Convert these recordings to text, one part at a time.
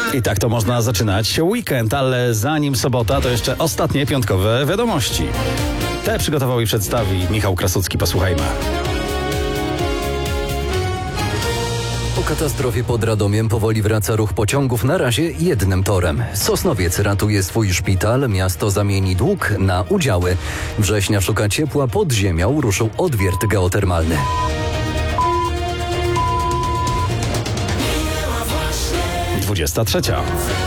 I tak to można zaczynać weekend, ale zanim sobota, to jeszcze ostatnie piątkowe wiadomości. Te przygotował i przedstawi Michał Krasucki. Posłuchajmy. Po katastrofie pod Radomiem powoli wraca ruch pociągów, na razie jednym torem. Sosnowiec ratuje swój szpital, miasto zamieni dług na udziały. Września szuka ciepła, pod ziemią ruszył odwiert geotermalny. Dwudziesta trzecia.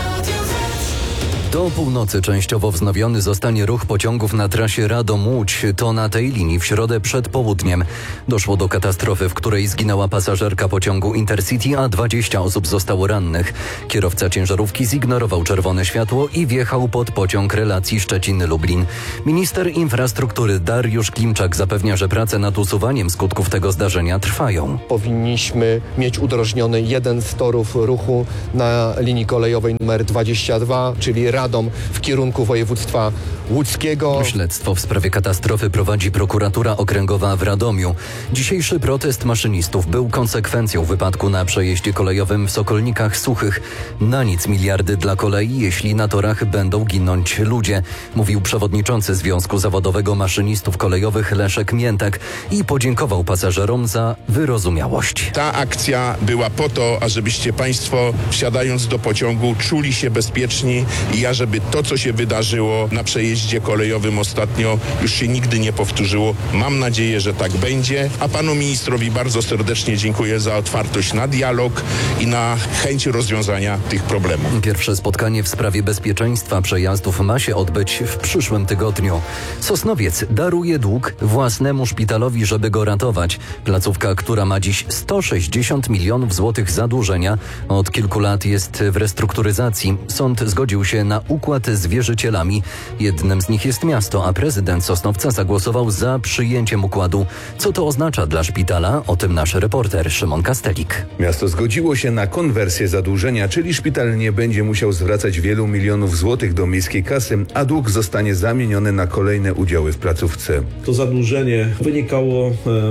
Do północy częściowo wznowiony zostanie ruch pociągów na trasie Radom-Łódź. To na tej linii w środę przed południem doszło do katastrofy, w której zginęła pasażerka pociągu Intercity, a 20 osób zostało rannych. Kierowca ciężarówki zignorował czerwone światło i wjechał pod pociąg relacji Szczecin-Lublin. Minister infrastruktury Dariusz Klimczak zapewnia, że prace nad usuwaniem skutków tego zdarzenia trwają. Powinniśmy mieć udrożniony jeden z torów ruchu na linii kolejowej numer 22, czyli Radom w kierunku województwa łódzkiego. Śledztwo w sprawie katastrofy prowadzi prokuratura okręgowa w Radomiu. Dzisiejszy protest maszynistów był konsekwencją wypadku na przejeździe kolejowym w Sokolnikach Suchych. Na nic miliardy dla kolei, jeśli na torach będą ginąć ludzie, mówił przewodniczący Związku Zawodowego Maszynistów Kolejowych Leszek Miętek i podziękował pasażerom za wyrozumiałość. Ta akcja była po to, ażebyście państwo, wsiadając do pociągu, czuli się bezpieczni i żeby to, co się wydarzyło na przejeździe kolejowym ostatnio, już się nigdy nie powtórzyło. Mam nadzieję, że tak będzie, a panu ministrowi bardzo serdecznie dziękuję za otwartość na dialog i na chęć rozwiązania tych problemów. Pierwsze spotkanie w sprawie bezpieczeństwa przejazdów ma się odbyć w przyszłym tygodniu. Sosnowiec daruje dług własnemu szpitalowi, żeby go ratować. Placówka, która ma dziś 160 milionów złotych zadłużenia, od kilku lat jest w restrukturyzacji. Sąd zgodził się na układ z wierzycielami. Jednym z nich jest miasto, a prezydent Sosnowca zagłosował za przyjęciem układu. Co to oznacza dla szpitala? O tym nasz reporter Szymon Kastelik. Miasto zgodziło się na konwersję zadłużenia, czyli szpital nie będzie musiał zwracać wielu milionów złotych do miejskiej kasy, a dług zostanie zamieniony na kolejne udziały w placówce. To zadłużenie wynikało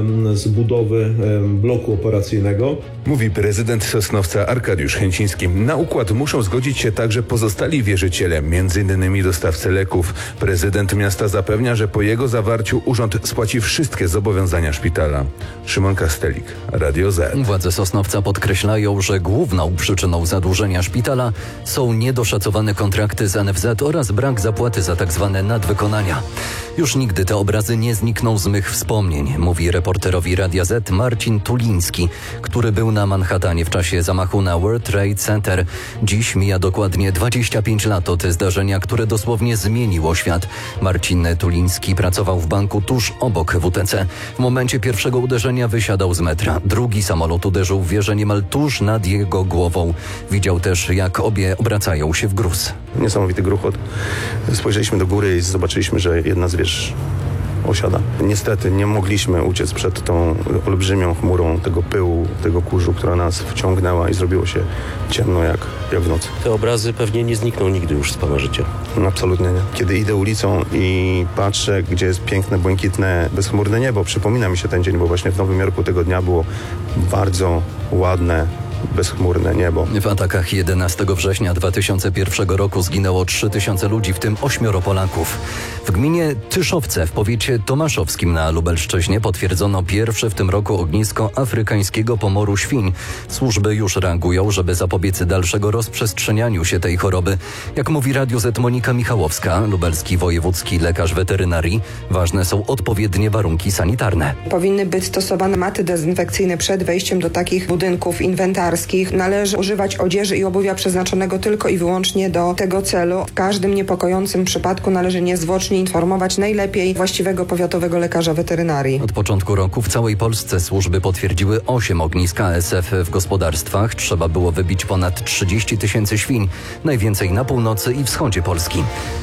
z budowy bloku operacyjnego. Mówi prezydent Sosnowca Arkadiusz Chęciński. Na układ muszą zgodzić się także pozostali wierzyciele, m.in. dostawcy leków. Prezydent miasta zapewnia, że po jego zawarciu urząd spłaci wszystkie zobowiązania szpitala. Szymon Kastelik, Radio Z. Władze Sosnowca podkreślają, że główną przyczyną zadłużenia szpitala są niedoszacowane kontrakty z NFZ oraz brak zapłaty za tzw. nadwykonania. Już nigdy te obrazy nie znikną z mych wspomnień, mówi reporterowi Radia Z Marcin Tuliński, który był na Manhattanie w czasie zamachu na World Trade Center. Dziś mija dokładnie 25 lat od zdarzenia, które dosłownie zmieniło świat. Marcin Tuliński pracował w banku tuż obok WTC. W momencie pierwszego uderzenia wysiadał z metra. Drugi samolot uderzył w wieżę niemal tuż nad jego głową. Widział też, jak obie obracają się w gruz. Niesamowity gruchot. Spojrzeliśmy do góry i zobaczyliśmy, że jedna z wież osiada. Niestety nie mogliśmy uciec przed tą olbrzymią chmurą tego pyłu, tego kurzu, która nas wciągnęła i zrobiło się ciemno jak w nocy. Te obrazy pewnie nie znikną nigdy już z pana życia. Absolutnie nie. Kiedy idę ulicą i patrzę, gdzie jest piękne, błękitne, bezchmurne niebo, przypomina mi się ten dzień, bo właśnie w Nowym Jorku tego dnia było bardzo ładne, bezchmurne niebo. W atakach 11 września 2001 roku zginęło 3000 ludzi, w tym 8 Polaków. W gminie Tyszowce w powiecie tomaszowskim na Lubelszczyźnie potwierdzono pierwsze w tym roku ognisko afrykańskiego pomoru świń. Służby już reagują, żeby zapobiec dalszego rozprzestrzenianiu się tej choroby. Jak mówi Radio Z Monika Michałowska, lubelski wojewódzki lekarz weterynarii, ważne są odpowiednie warunki sanitarne. Powinny być stosowane maty dezynfekcyjne przed wejściem do takich budynków inwentarskich. Należy używać odzieży i obuwia przeznaczonego tylko i wyłącznie do tego celu. W każdym niepokojącym przypadku należy niezwłocznie informować najlepiej właściwego powiatowego lekarza weterynarii. Od początku roku w całej Polsce służby potwierdziły 8 ognisk ASF w gospodarstwach. Trzeba było wybić ponad 30 000 świń, najwięcej na północy i wschodzie Polski.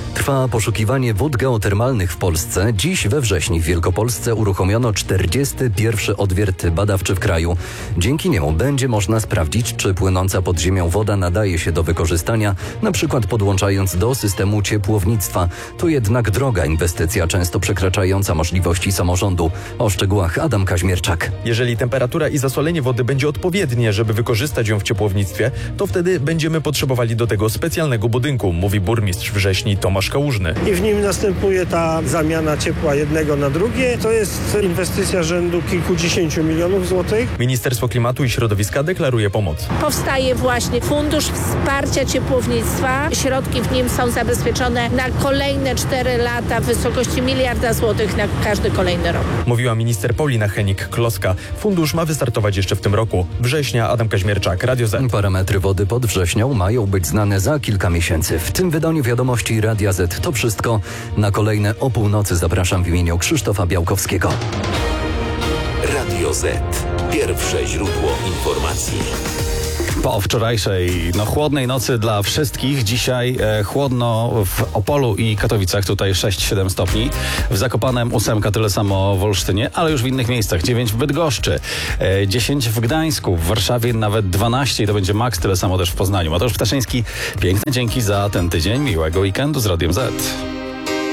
Trwa poszukiwanie wód geotermalnych w Polsce. Dziś we wrześniu w Wielkopolsce uruchomiono 41. odwiert badawczy w kraju. Dzięki niemu będzie można sprawdzić, czy płynąca pod ziemią woda nadaje się do wykorzystania, na przykład podłączając do systemu ciepłownictwa. To jednak droga inwestycja, często przekraczająca możliwości samorządu. O szczegółach Adam Kaźmierczak. Jeżeli temperatura i zasolenie wody będzie odpowiednie, żeby wykorzystać ją w ciepłownictwie, to wtedy będziemy potrzebowali do tego specjalnego budynku, mówi burmistrz Wrześni Tomasz Kałużny. I w nim następuje ta zamiana ciepła jednego na drugie. To jest inwestycja rzędu kilkudziesięciu milionów złotych. Ministerstwo Klimatu i Środowiska deklaruje pomoc. Powstaje właśnie Fundusz Wsparcia Ciepłownictwa. Środki w nim są zabezpieczone na kolejne 4 lata w wysokości 1 miliarda złotych na każdy kolejny rok. Mówiła minister Paulina Henik-Kloska. Fundusz ma wystartować jeszcze w tym roku. Września, Adam Kaźmierczak, Radio Z. Parametry wody pod Wrześnią mają być znane za kilka miesięcy. W tym wydaniu wiadomości Radia Z to wszystko. Na kolejne o północy zapraszam w imieniu Krzysztofa Białkowskiego. Radio Z. Pierwsze źródło informacji. Po wczorajszej chłodnej nocy dla wszystkich, dzisiaj chłodno w Opolu i Katowicach, tutaj 6-7 stopni. W Zakopanem 8, tyle samo w Olsztynie, ale już w innych miejscach. 9 w Bydgoszczy, 10 w Gdańsku, w Warszawie nawet 12 i to będzie maks, tyle samo też w Poznaniu. Mateusz Ptaszyński, piękne dzięki za ten tydzień. Miłego weekendu z Radiem Z.